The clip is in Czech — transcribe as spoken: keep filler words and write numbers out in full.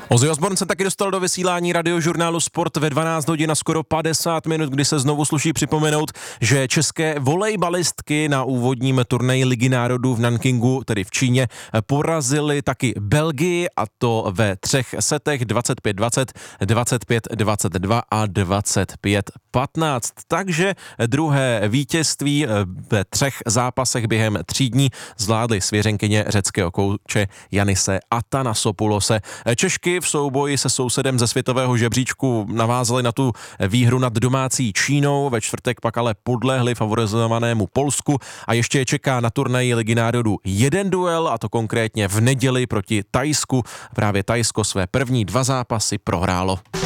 Ozzy Osbourne se taky dostal do vysílání radiožurnálu Sport ve dvanáct hodin a skoro padesát minut, kdy se znovu sluší připomenout, že české volejbalistky na úvodním turnaji Ligy národů v Nankingu, tedy v Číně, porazily taky Belgii, a to ve třech setech dvacet pět dvacet, dvacet pět dvacet dva a dvacet pět patnáct. Takže druhé vítězství ve třech zápasech během tří dní zvládly svěřenkyně řeckého kouče Yanise Athanasopoulose. Češky v souboji se sousedem ze světového žebříčku navázali na tu výhru nad domácí Čínou, ve čtvrtek pak ale podlehli favorizovanému Polsku a ještě je čeká na turnaji Ligy národů jeden duel, a to konkrétně v neděli proti Thajsku. Právě Thajsko své první dva zápasy prohrálo.